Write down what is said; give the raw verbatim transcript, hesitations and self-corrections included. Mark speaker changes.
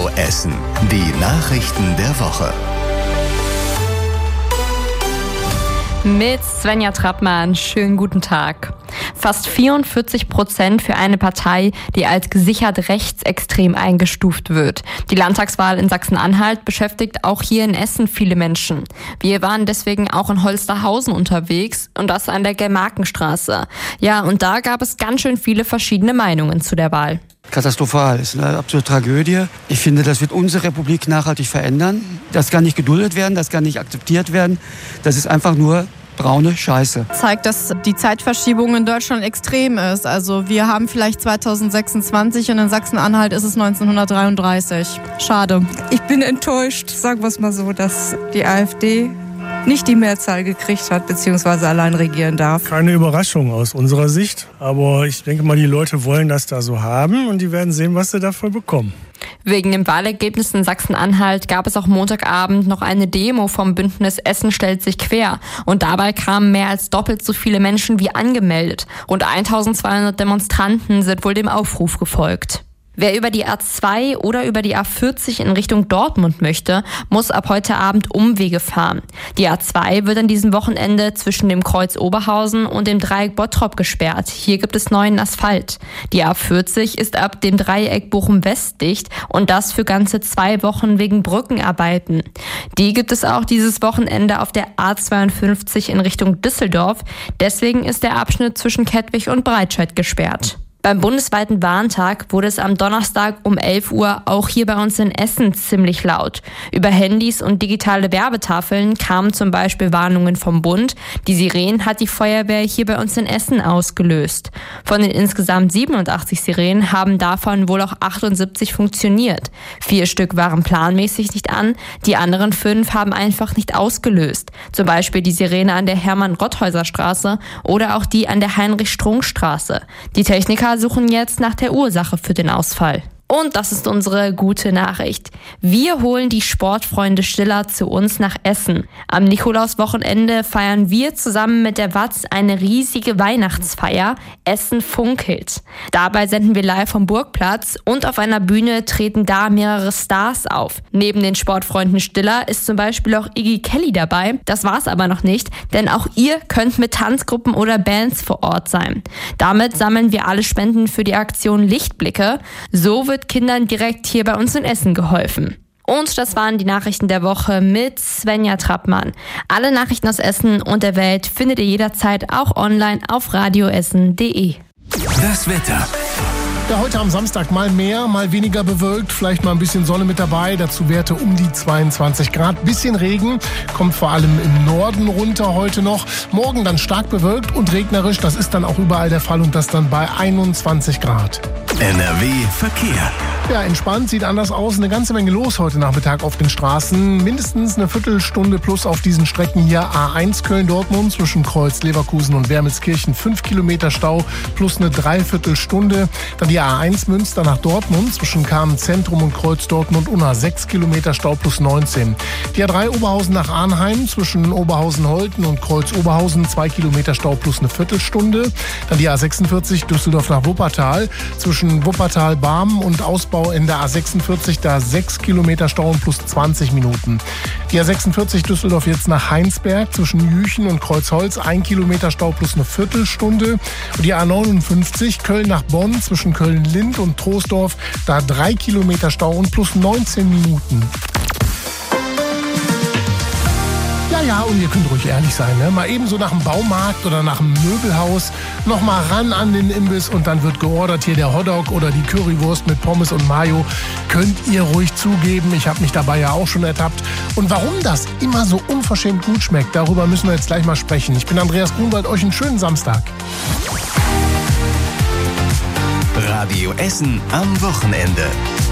Speaker 1: Radio Essen. Die Nachrichten der Woche.
Speaker 2: Mit Svenja Trappmann. Schönen guten Tag. Fast vierundvierzig Prozent für eine Partei, die als gesichert rechtsextrem eingestuft wird. Die Landtagswahl in Sachsen-Anhalt beschäftigt auch hier in Essen viele Menschen. Wir waren deswegen auch in Holsterhausen unterwegs und das an der Germarkenstraße. Ja, und da gab es ganz schön viele verschiedene Meinungen zu der Wahl.
Speaker 3: Katastrophal, ist eine absolute Tragödie. Ich finde, das wird unsere Republik nachhaltig verändern. Das kann nicht geduldet werden, das kann nicht akzeptiert werden. Das ist einfach nur braune Scheiße.
Speaker 4: Zeigt, dass die Zeitverschiebung in Deutschland extrem ist. Also wir haben vielleicht zweitausendsechsundzwanzig und in Sachsen-Anhalt ist es neunzehnhundertdreiunddreißig. Schade.
Speaker 5: Ich bin enttäuscht, sagen wir es mal so, dass die AfD nicht die Mehrzahl gekriegt hat, beziehungsweise allein regieren darf.
Speaker 6: Keine Überraschung aus unserer Sicht, aber ich denke mal, die Leute wollen das da so haben und die werden sehen, was sie dafür bekommen.
Speaker 2: Wegen dem Wahlergebnis in Sachsen-Anhalt gab es auch Montagabend noch eine Demo vom Bündnis Essen stellt sich quer. Und dabei kamen mehr als doppelt so viele Menschen wie angemeldet. Rund eintausendzweihundert Demonstranten sind wohl dem Aufruf gefolgt. Wer über die A zwei oder über die A vierzig in Richtung Dortmund möchte, muss ab heute Abend Umwege fahren. Die A zwei wird an diesem Wochenende zwischen dem Kreuz Oberhausen und dem Dreieck Bottrop gesperrt. Hier gibt es neuen Asphalt. Die A vierzig ist ab dem Dreieck Bochum-West dicht und das für ganze zwei Wochen wegen Brückenarbeiten. Die gibt es auch dieses Wochenende auf der A zweiundfünfzig in Richtung Düsseldorf. Deswegen ist der Abschnitt zwischen Kettwig und Breitscheid gesperrt. Beim bundesweiten Warntag wurde es am Donnerstag um elf Uhr auch hier bei uns in Essen ziemlich laut. Über Handys und digitale Werbetafeln kamen zum Beispiel Warnungen vom Bund. Die Sirenen hat die Feuerwehr hier bei uns in Essen ausgelöst. Von den insgesamt siebenundachtzig Sirenen haben davon wohl auch achtundsiebzig funktioniert. Vier Stück waren planmäßig nicht an, die anderen fünf haben einfach nicht ausgelöst. Zum Beispiel die Sirene an der Hermann-Rotthäuser-Straße oder auch die an der Heinrich-Strunk-Straße. Die Techniker suchen jetzt nach der Ursache für den Ausfall. Und das ist unsere gute Nachricht. Wir holen die Sportfreunde Stiller zu uns nach Essen. Am Nikolauswochenende feiern wir zusammen mit der Watz eine riesige Weihnachtsfeier. Essen funkelt. Dabei senden wir live vom Burgplatz und auf einer Bühne treten da mehrere Stars auf. Neben den Sportfreunden Stiller ist zum Beispiel auch Iggy Kelly dabei. Das war's aber noch nicht, denn auch ihr könnt mit Tanzgruppen oder Bands vor Ort sein. Damit sammeln wir alle Spenden für die Aktion Lichtblicke. So wird Kindern direkt hier bei uns in Essen geholfen. Und das waren die Nachrichten der Woche mit Svenja Trappmann. Alle Nachrichten aus Essen und der Welt findet ihr jederzeit auch online auf radioessen punkt de.
Speaker 1: Das Wetter.
Speaker 7: Ja, heute am Samstag mal mehr, mal weniger bewölkt, vielleicht mal ein bisschen Sonne mit dabei, dazu Werte um die zweiundzwanzig Grad. Bisschen Regen, kommt vor allem im Norden runter heute noch. Morgen dann stark bewölkt und regnerisch, das ist dann auch überall der Fall und das dann bei einundzwanzig Grad.
Speaker 1: N R W Verkehr.
Speaker 7: Ja, entspannt, sieht anders aus. Eine ganze Menge los heute Nachmittag auf den Straßen. Mindestens eine Viertelstunde plus auf diesen Strecken hier. A eins Köln-Dortmund zwischen Kreuz Leverkusen und Wermelskirchen. Fünf Kilometer Stau plus eine Dreiviertelstunde. Dann die A eins Münster nach Dortmund zwischen Kamen-Zentrum und Kreuz Dortmund-Unna. Sechs Kilometer Stau plus neunzehn. Die A drei Oberhausen nach Arnheim zwischen Oberhausen-Holten und Kreuz Oberhausen. Zwei Kilometer Stau plus eine Viertelstunde. Dann die A sechsundvierzig Düsseldorf nach Wuppertal zwischen Wuppertal-Barmen und Ausbau in der A sechsundvierzig, da sechs Kilometer Stau und plus zwanzig Minuten. Die A sechsundvierzig Düsseldorf jetzt nach Heinsberg zwischen Jüchen und Kreuzholz, ein Kilometer Stau plus eine Viertelstunde. Und die A neunundfünfzig Köln nach Bonn zwischen Köln-Lind und Troisdorf, da drei Kilometer Stau und plus neunzehn Minuten. Ja, ja, und ihr könnt ruhig ehrlich sein, ne? Mal eben so nach dem Baumarkt oder nach dem Möbelhaus noch mal ran an den Imbiss und dann wird geordert hier der Hotdog oder die Currywurst mit Pommes und Mayo. Könnt ihr ruhig zugeben, ich habe mich dabei ja auch schon ertappt. Und warum das immer so unverschämt gut schmeckt, darüber müssen wir jetzt gleich mal sprechen. Ich bin Andreas Grunwald, euch einen schönen Samstag.
Speaker 1: Radio Essen am Wochenende.